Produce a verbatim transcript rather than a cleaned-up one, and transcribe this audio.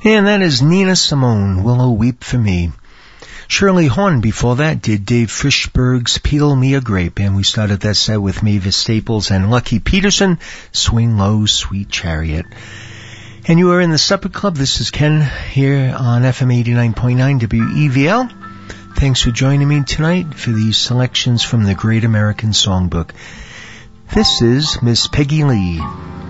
And that is Nina Simone, Willow Weep for Me. Shirley Horn before that did Dave Fishberg's Peel Me a Grape, and we started that set with Mavis Staples and Lucky Peterson, Swing Low, Sweet Chariot. And you are in the Supper Club. This is Ken here on F M eighty-nine point nine W E V L. Thanks for joining me tonight for these selections from the Great American Songbook. This is Miss Peggy Lee.